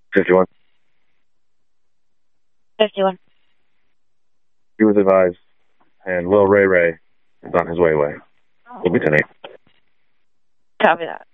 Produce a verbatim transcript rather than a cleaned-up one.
fifty-one. fifty-one. He was advised, and Lil Ray Ray is on his way away. We'll be ten eight. Copy that.